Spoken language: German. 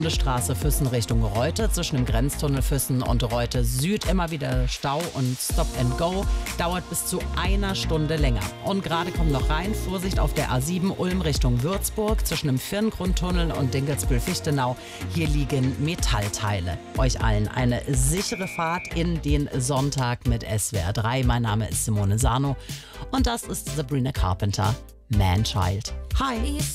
Straße Füssen Richtung Reute, zwischen dem Grenztunnel Füssen und Reute Süd immer wieder Stau und Stop and Go, dauert bis zu 1 Stunde länger. Und gerade kommt noch rein, Vorsicht auf der A7 Ulm Richtung Würzburg, zwischen dem Firngrundtunnel und Dinkelsbühl-Fichtenau. Hier liegen Metallteile. Euch allen eine sichere Fahrt in den Sonntag mit SWR 3. Mein Name ist Simone Sano und das ist Sabrina Carpenter, Man Child. Hi!